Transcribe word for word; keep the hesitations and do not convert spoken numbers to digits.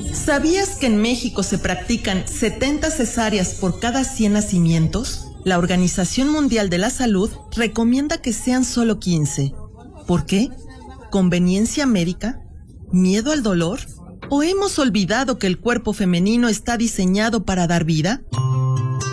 ¿Sabías que en México se practican setenta cesáreas por cada cien nacimientos? La Organización Mundial de la Salud recomienda que sean solo quince. ¿Por qué? ¿Conveniencia médica? ¿Miedo al dolor? ¿O hemos olvidado que el cuerpo femenino está diseñado para dar vida?